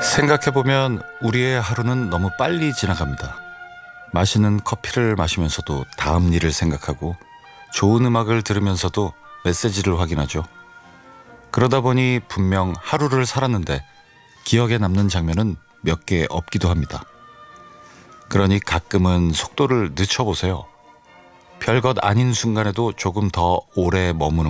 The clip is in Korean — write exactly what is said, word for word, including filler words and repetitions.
생각해보면 우리의 하루는 너무 빨리 지나갑니다. 맛있는 커피를 마시면서도 다음 일을 생각하고 좋은 음악을 들으면서도 메시지를 확인하죠. 그러다 보니 분명 하루를 살았는데 기억에 남는 장면은 몇 개 없기도 합니다. 그러니 가끔은 속도를 늦춰보세요. 별것 아닌 순간에도 조금 더 오래 머무는